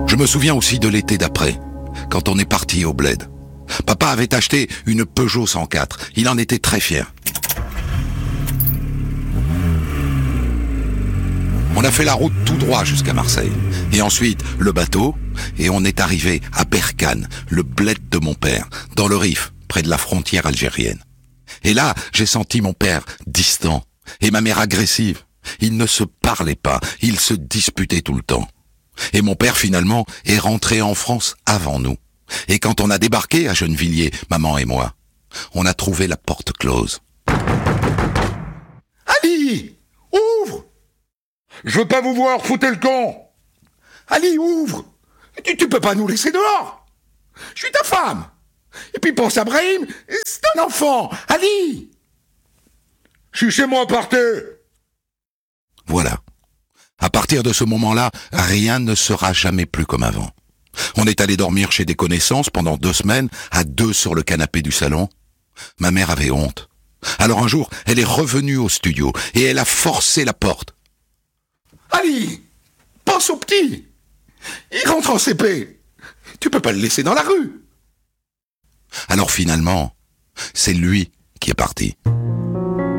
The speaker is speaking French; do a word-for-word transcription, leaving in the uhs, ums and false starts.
Je me souviens aussi de l'été d'après, quand on est parti au bled. Papa avait acheté une Peugeot cent quatre, il en était très fier. On a fait la route tout droit jusqu'à Marseille, et ensuite le bateau, et on est arrivé à Berkane, le bled de mon père, dans le Rif, près de la frontière algérienne. Et là, j'ai senti mon père distant, et ma mère agressive. Ils ne se parlaient pas, ils se disputaient tout le temps. Et mon père, finalement, est rentré en France avant nous. Et quand on a débarqué à Gennevilliers, maman et moi, on a trouvé la porte close. Ali, ouvre! Je veux pas vous voir, foutez le camp! Ali, ouvre! Tu, tu peux pas nous laisser dehors! Je suis ta femme! Et puis pense à Brahim, c'est un enfant! Ali! Je suis chez moi, partez! Voilà. À partir de ce moment-là, rien ne sera jamais plus comme avant. On est allé dormir chez des connaissances pendant deux semaines, à deux sur le canapé du salon. Ma mère avait honte. Alors un jour, elle est revenue au studio et elle a forcé la porte. Ali, pense au petit. Il rentre en C P. Tu peux pas le laisser dans la rue. Alors finalement, c'est lui qui est parti.